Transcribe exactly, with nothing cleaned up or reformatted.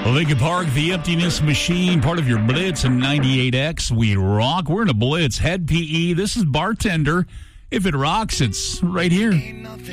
Lincoln Park, the Emptiness Machine, part of your Blitz and ninety-eight X. We rock. We're in a Blitz. Head P E. This is Bartender. If it rocks, it's right here.